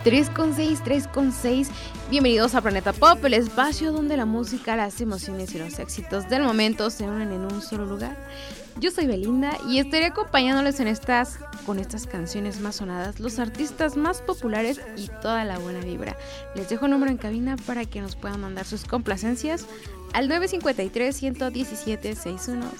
3,6. Bienvenidos a Planeta Pop, el espacio donde la música, las emociones y los éxitos del momento se unen en un solo lugar. Yo soy Belinda y estaré acompañándoles con estas canciones más sonadas, los artistas más populares y toda la buena vibra. Les dejo un número en cabina para que nos puedan mandar sus complacencias al 953-117-61